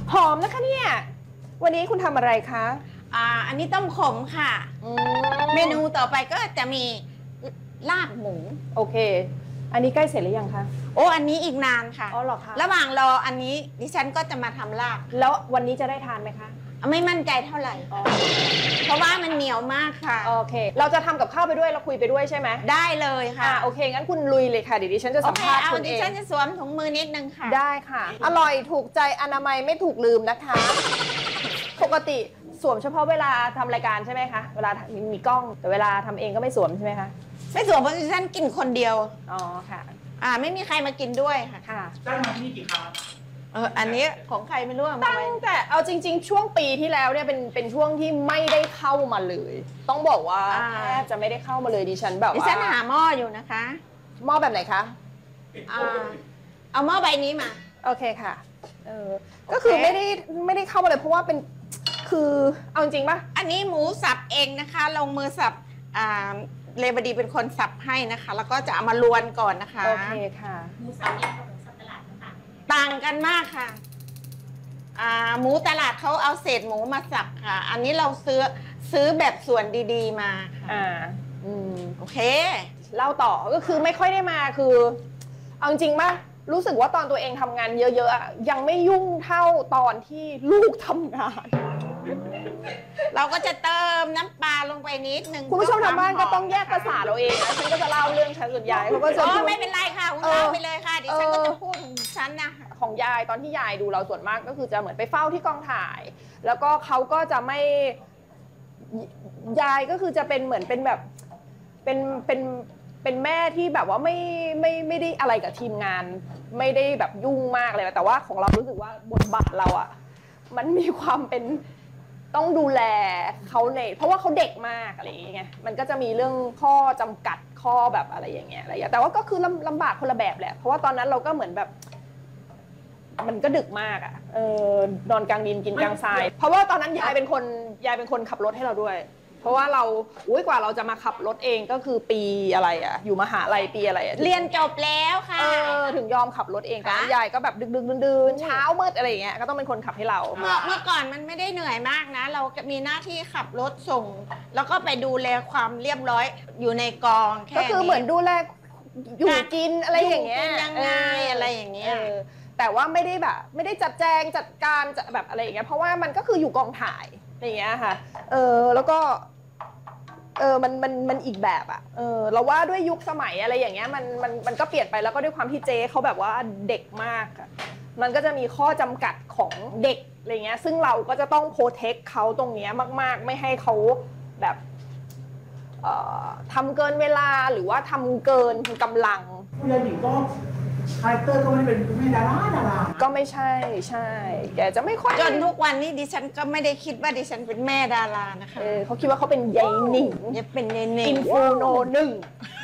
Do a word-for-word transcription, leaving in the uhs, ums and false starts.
หอมนะคะเนี่ยวันนี้คุณทำอะไรคะอ่าอันนี้ต้มขมค่ะเมนูต่อไปก็จะมีลาบหมูโอเคอันนี้ใกล้เสร็จหรือยังคะโอ้อันนี้อีกนานค่ะอ๋อเหรอคะระหว่างรออันนี้ดิฉันก็จะมาทำลาบแล้ววันนี้จะได้ทานไหมคะไม่มั่นใจเท่าไหร่เพราะว่ามันเหนียวมากค่ะโอเคเราจะทำกับข้าวไปด้วยเราคุยไปด้วยใช่ไหมได้เลยค่ะโอเคงั้นคุณลุยเลยค่ะเดี๋ยวดิฉันจะสัมภาษณ์คุณเองดิฉันจะสวมถุงมือนิดนึงค่ะได้ค่ะอร่อยถูกใจอนามัยไม่ถูกลืมนะคะปกติสวมเฉพาะเวลาทำรายการใช่ไหมคะเวลามีกล้องแต่เวลาทำเองก็ไม่สวมใช่ไหมคะไม่สวมเพราะดิฉันกินคนเดียวอ๋อค่ะอ่าไม่มีใครมากินด้วยค่ะค่ะได้มาที่นี่กี่ครั้งเอออันนี้ของใครไม่รู้ตั้งแต่เอาจริงๆช่วงปีที่แล้วเนี่ยเป็นเป็นช่วงที่ไม่ได้เข้ามาเลย ต้องบอกว่าแทบจะไม่ได้เข้ามาเลยดิฉันแบบว่าดิฉันหาหม้ออยู่นะคะหม้อแบบไหนคะอ่าเอาหม้อใบนี้มาโอเคค่ะเออก็คือไม่ได้ไม่ได้เข้ามาเลยเพราะว่าเป็นคือเอาจริงป่ะอันนี้หมูสับเองนะคะลงมือสับอ่าเลบดีเป็นคนสับให้นะคะแล้วก็จะเอามาลวนก่อนนะคะโอเคค่ะหมูสับเนี่ยกับหมูสับตลาดต่างกันมากค่ะอ่าหมูตลาดเขาเอาเศษหมูมาสับค่ะ อันนี้เราซื้อซื้อแบบส่วนดีๆมาค่ะอ่าอืมโอเคเล่าต่อก็คือไม่ค่อยได้มาคือเอาจริงป่ะรู้สึกว่าตอนตัวเองทำงานเยอะๆยังไม่ยุ่งเท่าตอนที่ลูกทำงานเราก็จะเติมน้ำปลาลงไปนิดนึงคุณผู้ชมทางบ้านก็ต้องแยกภาษาเราเองนะฉันก็จะเล่าเรื่องฉันส่วนใหญ่เขาก็จะอ๋อไม่เป็นไรค่ะคุณเล่าไปเลยค่ะดิฉันก็จะพูดของฉันนะของยายตอนที่ยายดูเราส่วนมากก็คือจะเหมือนไปเฝ้าที่กองถ่าย แล้วก็เขาก็จะไม่ยายก็คือจะเป็นเหมือนเป็นแบบเป็นเป็นเป็นแม่ที่แบบว่าไม่ไม่ไม่ได้อะไรกับทีมงานไม่ได้แบบยุ่งมากเลยแต่ว่าของเรารู้สึกว่าบทบาทเราอะมันมีความเป็นต้องดูแลเขาในเพราะว่าเขาเด็กมากอะไรอย่างเงี้ยมันก็จะมีเรื่องข้อจำกัดข้อแบบอะไรอย่างเงี้ยอะไรอย่างแต่ว่าก็คือลำลำบากคนละแบบแหละเพราะว่าตอนนั้นเราก็เหมือนแบบมันก็ดึกมากอะเออนอนกลางดินกินกลางทรายเพราะว่าตอนนั้นยายเป็นคนยายเป็นคนขับรถให้เราด้วยเพราะว่าเราอุ้ยกว่าเราจะมาขับรถเองก็คือปีอะไรอะอยู่มหาลัยปีอะไรอะเรียนจบแล้วค่ะเออถึงยอมขับรถเองตอนนั้นยายก็แบบดึกดึกดื่นเช้ามืดอะไรอย่างเงี้ยก็ต้องเป็นคนขับให้เราเมื่อเมื่อก่อนมันไม่ได้เหนื่อยมากนะเรามีหน้าที่ขับรถส่งแล้วก็ไปดูแลความเรียบร้อยอยู่ในกองแค่ก็คือเหมือนดูแลอยู่กินอะไรอย่างเงี้ยยังไงอะไรอย่างเงี้ยแต่ว่าไม่ได้แบบไม่ได้จัดแจงจัดการจะแบบอะไรอย่างเงี้ยเพราะว่ามันก็คืออยู่กองถ่ายอย่างเงี้ยค่ะเออแล้วก็เออมันมันมันอีกแบบอ่ะเออเราว่าด้วยยุคสมัยอะไรอย่างเงี้ยมันมันมันก็เปลี่ยนไปแล้วก็ด้วยความที่เจเขาแบบว่าเด็กมากมันก็จะมีข้อจำกัดของเด็กอะไรเงี้ยซึ่งเราก็จะต้องโปรเทคเขาตรงเนี้ยมากๆไม่ให้เขาแบบเอ่อทำเกินเวลาหรือว่าทำเกินกำลังคุณยายหนิงก็คาแรคเตอร์ก็ไม่ได้เป็นแม่ดาราดาราก็ไม่ใช่ใช่แกจะไม่ค่อยจนทุกวันนี้ดิฉันก็ไม่ได้คิดว่าดิฉันเป็นแม่ดารานะคะเออเขาคิดว่าเขาเป็นยายหนิงจะเป็นเนเน่อินฟูโนหนึ่ง